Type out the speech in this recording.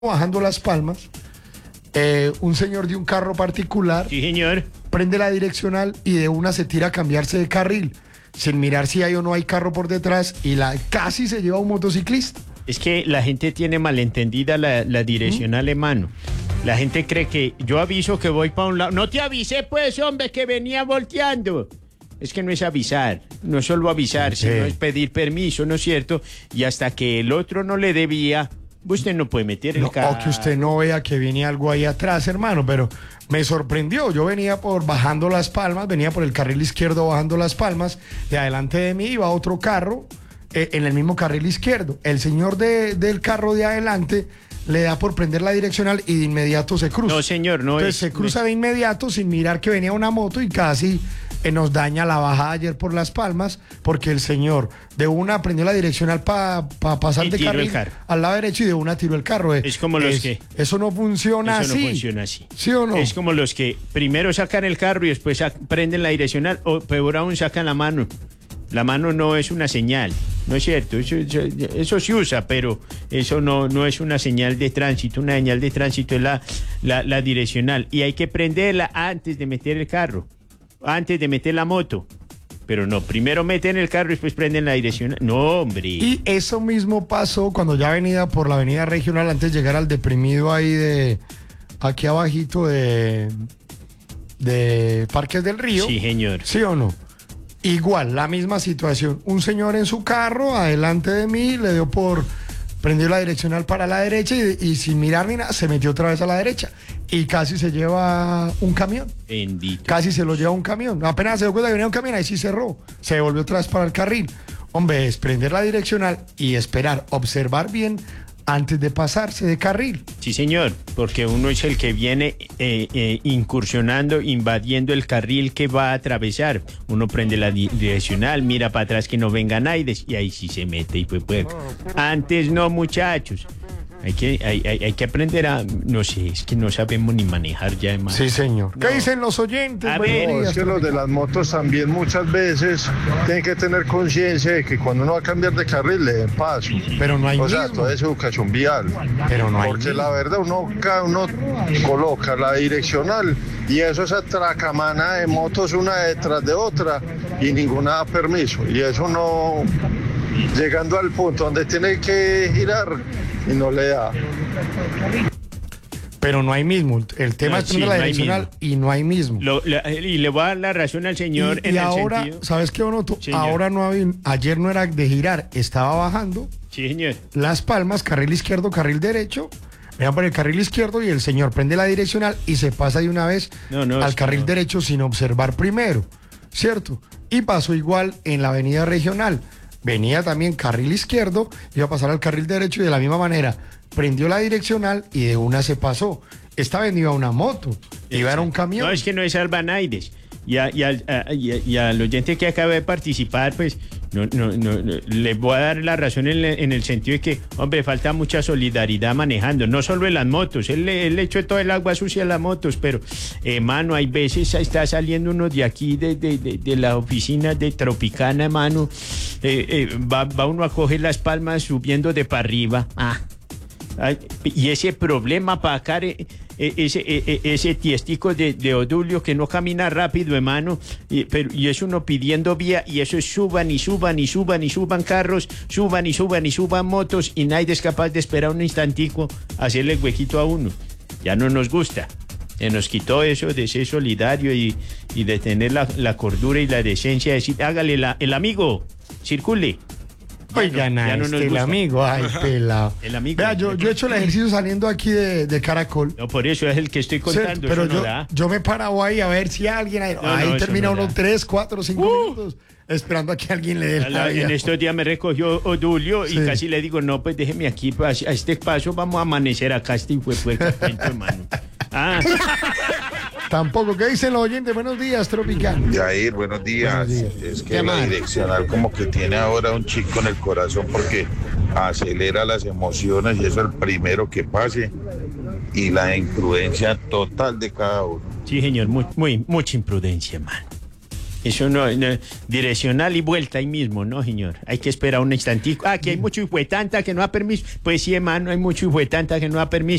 bajando Las Palmas, un señor de un carro particular Sí, señor. prende la direccional y de una se tira a cambiarse de carril, sin mirar si hay o no hay carro por detrás, y casi se lleva a un motociclista. Es que la gente tiene malentendida la direccional en mano. La gente cree que yo aviso que voy para un lado. No te avisé, pues, hombre, que venía volteando. Es que no es avisar, no es solo avisar, sino es pedir permiso, ¿no es cierto? Y hasta que el otro no le debía, usted no puede meter el carro. O que usted no vea que viene algo ahí atrás, hermano, pero me sorprendió. Yo venía bajando Las Palmas, venía por el carril izquierdo bajando Las Palmas, de adelante de mí iba otro carro en el mismo carril izquierdo. El señor del carro de adelante le da por prender la direccional y de inmediato se cruza. No, señor, no Entonces es. se cruza de inmediato sin mirar que venía una moto y casi nos daña la bajada ayer por Las Palmas, porque el señor de una prendió la direccional para pasar Y de tiró carril el carro. al lado derecho y de una tiró el carro. Es como los que. Eso no funciona Eso así. no funciona así. ¿Sí o no? Es como los que primero sacan el carro y después prenden la direccional, o peor aún sacan la mano. La mano no es una señal, ¿no es cierto? Eso se usa, pero eso no es una señal de tránsito. Una señal de tránsito es la direccional. Y hay que prenderla antes de meter el carro, antes de meter la moto. Pero no, primero meten el carro y después prenden la direccional. No, hombre. Y eso mismo pasó cuando ya venía por la avenida regional, antes de llegar al deprimido ahí aquí abajito de Parques del Río. Sí, señor. ¿Sí o no? Igual, la misma situación. Un señor en su carro, adelante de mí, le dio prendió la direccional para la derecha y sin mirar ni nada, se metió otra vez a la derecha. Y casi se lleva un camión. Bendito. Casi se lo lleva un camión. Apenas se dio cuenta que venía un camión, ahí sí cerró. Se devolvió otra vez para el carril. Hombre, es prender la direccional y esperar, observar bien antes de pasarse de carril. Sí, señor, porque uno es el que viene incursionando, invadiendo el carril que va a atravesar. Uno prende la direccional, mira para atrás que no venga nadie y ahí sí se mete y pues. Antes no, muchachos. Hay que aprender a... No sé, es que no sabemos ni manejar ya, hermano. Sí, señor. No. ¿Qué dicen los oyentes? A Buenos ver. días, Es que los de las motos también muchas veces tienen que tener conciencia de que cuando uno va a cambiar de carril le den paso. Pero no hay O sea, mismo. toda esa educación vial. Pero no hay Porque mismo. la verdad uno coloca la direccional y eso es atracamana de motos una detrás de otra y ninguna da permiso. Y eso no... Llegando al punto donde tiene que girar y no le da. Pero no hay mismo. El tema No, es prender sí, la no hay direccional mismo. y no hay mismo. Y le voy a dar la razón al señor Y en el ahora, sentido... ¿sabes qué, Bonoto? Señor. Ahora no había, ayer no era de girar, estaba bajando Sí, señor. Las Palmas, carril izquierdo, carril derecho. Vean por el carril izquierdo y el señor prende la direccional y se pasa de una vez No, al es que carril no. derecho sin observar primero, ¿cierto? Y pasó igual en la avenida regional. Venía también carril izquierdo, iba a pasar al carril derecho y de la misma manera prendió la direccional y de una se pasó. Esta vez no iba una moto, iba era un camión. No, es que no es Albanaides. Y al oyente que acaba de participar, pues, no, le voy a dar la razón en el sentido de que, hombre, falta mucha solidaridad manejando, no solo en las motos, él le echó todo el agua sucia a las motos, pero, mano, hay veces está saliendo uno de aquí, de la oficina de Tropicana, mano, va uno a coger Las Palmas subiendo de para arriba, Ay, y ese problema para acá, ese tiestico de Odulio que no camina rápido, hermano, y es uno pidiendo vía, y eso es suban carros, suban motos, y nadie es capaz de esperar un instantico hacerle el huequito a uno. Ya no nos gusta. Se nos quitó eso de ser solidario y de tener la cordura y la decencia de decir, hágale el amigo, circule. Oigan, ya no nos el gusta. amigo, ay, pelado. El amigo. Vea, yo he hecho el ejercicio saliendo aquí de Caracol. No, por eso es el que estoy ¿Cierto? contando. Pero eso no da. yo me he parado ahí a ver si alguien ahí, No, eso termina no uno da. 3, 4, 5 minutos esperando a que alguien le dé la vida. En estos días me recogió Odulio y Sí. casi le digo, no, pues déjeme aquí, pues, a este paso vamos a amanecer acá, este fue hermano. Tampoco. ¿Qué dicen los oyentes? Buenos días, Tropical. Yair, buenos días. Buenos días. Es ¿Qué que la más? direccional como que tiene ahora un chico en el corazón porque acelera las emociones y eso es el primero que pase y la imprudencia total de cada uno. Sí, señor, mucha imprudencia, hermano. Eso no, direccional y vuelta ahí mismo, no, señor. Hay que esperar un instantico. Ah, que hay mucho hijuetanta que no da permiso. Pues sí, hermano, hay mucho hijuetanta que no da permiso.